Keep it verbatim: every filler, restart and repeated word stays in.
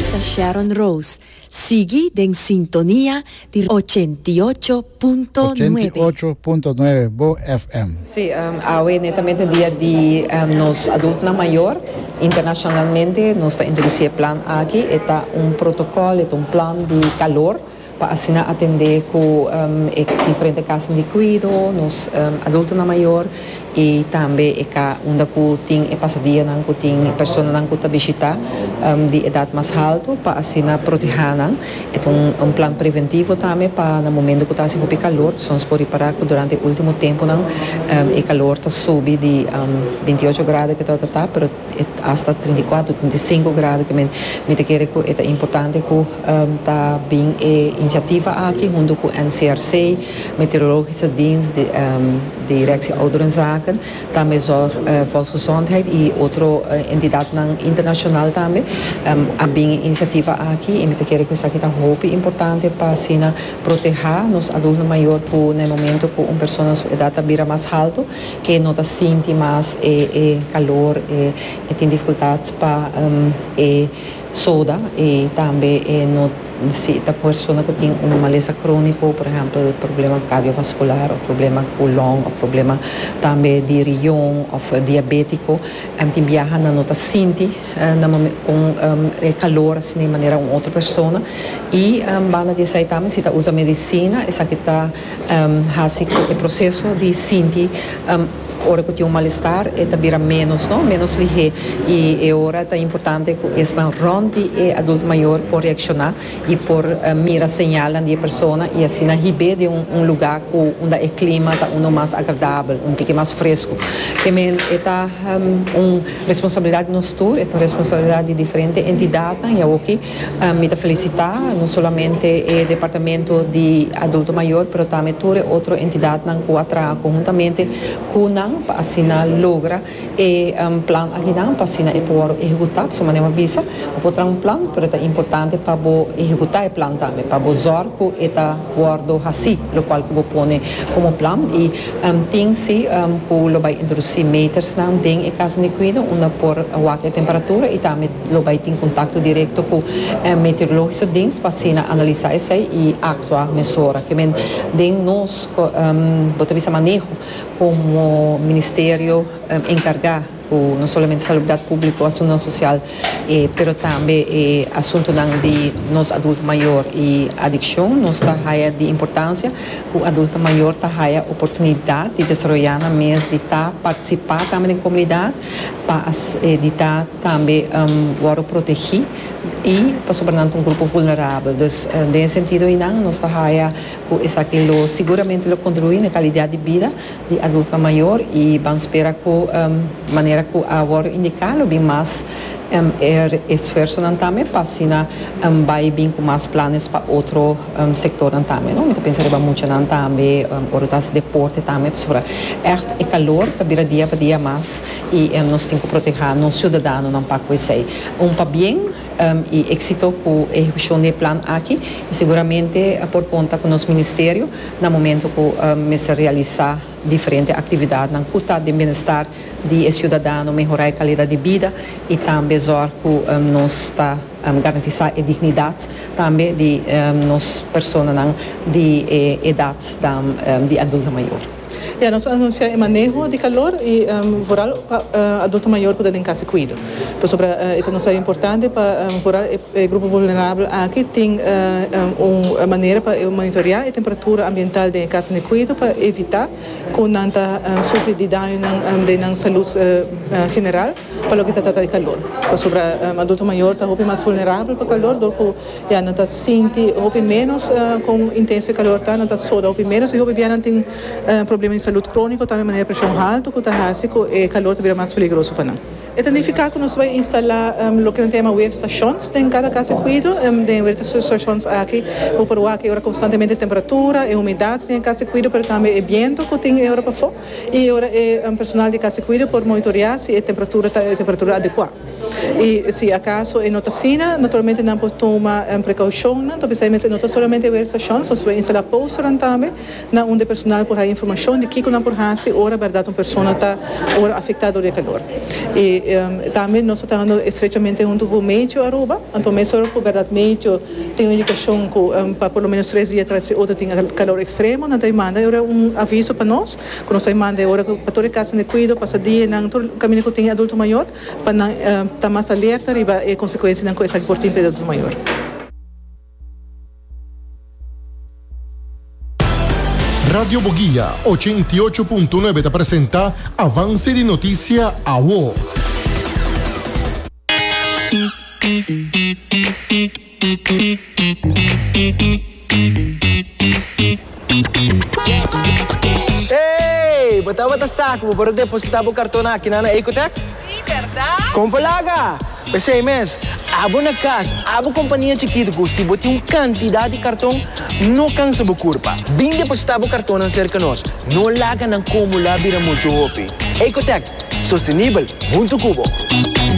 da Sharon Rose. Sigue en sintonía de ochenta y ocho punto nueve. ochenta y ocho punto nueve, Bo F M. Sí, um, hoy netamente el día de um, los adultos maior, internacionalmente, nos está introduciendo plan aquí, está un protocolo, está un plan de calor, para assim atender com um, diferentes casas de cuidado, nos um, adultos maior e também é cá onde tem é passadia não tem pessoas não que visitar um, de idade mais alta para assim proteger não é um, um plano preventivo também para no momento que está se for calor são se pode parar durante o último tempo não um, e calor está sobe de um, vinte e oito graus que está tá pero é hasta trinta e quatro trinta e cinco graus que me me te quer que é importante que um, tá bem é iniciativa aqui junto com o N C R C meteorologische dienst de um, directie ouderenzaken também zorg uh, volksgezondheid e outra uh, entidade internacional também um, a bem iniciativa aqui e me te quer que isso aqui tá muito importante para assim proteger nos adultos maior por no momento com uma pessoa sua idade vira mais alto que não tá sente mais e, e calor e, e tem dificuldades para um, e soda e também e não se a pessoa que tem uma maleza crônico, por exemplo, problema cardiovascular, ou problema colon, ou problema também de riñón, ou diabético, um, tem viaja na nota sente uh, com um, calor assim de maneira uma outra pessoa e um, bana de sair também se usa medicina, essa que está um, assim o processo de sentir um, ora que tem um mal-estar é também menos, não? Menos ligeiro e é hora é importante que esta ronde é adulto maior por reaccionar e por uh, mira señalan de pessoa e assim na ribe de um, um lugar com onde o clima está um mais agradável, um pouco mais fresco. Que men é um, um responsabilidade nos tour, é uma responsabilidade de diferentes entidades e eu aqui um, me felicitar não somente o departamento de adulto maior, mas também toda outra entidade que atra conjuntamente com para assim logra e um plan aqui não para assim é por executar de maneira visa para um plano mas é importante para executar o plano também para o zorco e tá guardo assim o qual vou pôr como plano e um, tem se um, que lo vai introduzir meters não tem e casa de cuidado uma por a temperatura e também lo vai ter contato direto com um, meteorológico dienst para assim analisar isso e actuar mesura que men tem nós um, botamos manejo como Ministério um, encargar o não somente saúde pública, assunto social, eh, pero também eh, assunto de nos adultos maior e adicção, nós tá haia de importância, o adulto maior tá haia oportunidade de desenvolver na mês de tá participar também da comunidade, para eh, de tá também um, agora proteger e para sobretudo um grupo vulnerável. Então, nesse sentido, nós tá haia essa que lo, seguramente lo contribui na qualidade de vida de adulto maior e vamos esperar que um, maneira que agora indicá-lo bem mais um, er esforço também para assim um, vai bem com mais planos para outro um, setor também, não? Então pensaria muito também um, outras deporte também sobre echt e calor para vir dia para dia mais e um, nós temos que proteger nos cidadãos não para conhecer um para bem Um, e êxito com a execução do plano aqui e seguramente por conta com o nosso ministério no momento que um, se realizar diferentes atividades na cuta de bem-estar de cidadão, melhorar a qualidade de vida e também zorg que um, nós está um, garantizar a dignidade também de um, nós pessoas de eh, idade um, de adulto maior. Ja, nós anunciamos o manejo de calor e um, voral para uh, adulto maior que tem casa cuido. Por sobre uh, isso não é importante para um, voral e grupo vulnerável aqui tem uh, um, uma maneira para monitorar a temperatura ambiental da casa de cuido para evitar que não está um, sofrer de dano na um, saúde uh, uh, general para o que trata de calor. Por sobre um, adulto maior está muito mais vulnerável para calor, do que já não está sente muito menos uh, com intenso calor, tá não está só muito menos e muito não tem uh, problema de saúde crônico, também maneira pressão alta, que está assim que o calor vira mais perigoso para nós. E também ficar que nós vamos instalar um, o que nós chamamos de estações em cada casa de cuido, um, de estações aqui, para provar que hora constantemente a temperatura e umidade em casa de cuido, mas também o vento que tem hora para fora e hora é um personal de casa de cuido por monitorar se a temperatura está a temperatura adequada. E se acaso em nota sina, naturalmente não pode tomar um, precaução, então precisamente não solamente a versação, só se vai instalar poster também, na onde o personal por aí informação de que não por hasi ora verdade uma pessoa está ora afetada por calor. E um, também nós estamos estreitamente junto com o médico Aruba, então mesmo por verdade médico tem uma indicação que um, para pelo menos três dias atrás outra tem calor extremo, não tem manda ora um aviso para nós, que nós manda ora para toda casa de cuidado, passa dia não todo caminho que tem adulto maior, para não estar mais alerta e a consequência não coisa que por tempo de adulto maior. Radio Boguía ochenta y ocho punto nueve te presenta Avance de Noticia A W O. Hey, bata-bata saco, para depositar o cartão aqui na Ecotec? Sim, verdade? Compalaga! Pensei, mas, abo na casa, abo companhia chiquita, que se bote uma quantidade de cartão, não cansa a curva. Bem depositar o cartão na cerca nós, não laga na acumular vira muito hopi. Ecotec, sustentável, muito cubo.